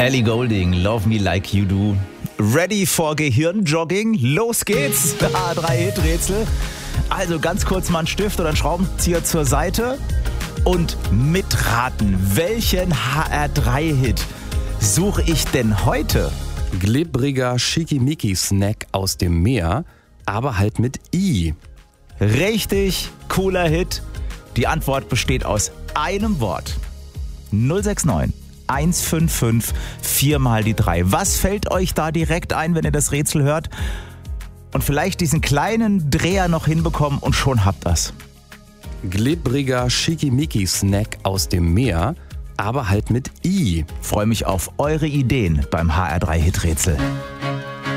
Ellie Goulding, Love Me Like You Do. Ready for Gehirnjogging? Los geht's! HR3-Hit-Rätsel. Also ganz kurz mal einen Stift oder einen Schraubenzieher zur Seite und mitraten. Welchen HR3-Hit suche ich denn heute? Glibbriger Schickimicki-Snack aus dem Meer, aber halt mit I. Richtig cooler Hit. Die Antwort besteht aus einem Wort. 069 155 4 mal die 3. Was fällt euch da direkt ein, wenn ihr das Rätsel hört? Und vielleicht diesen kleinen Dreher noch hinbekommen und schon habt ihr's. Glibbriger Schickimicki-Snack aus dem Meer, aber halt mit I. Freue mich auf eure Ideen beim HR3-Hit-Rätsel.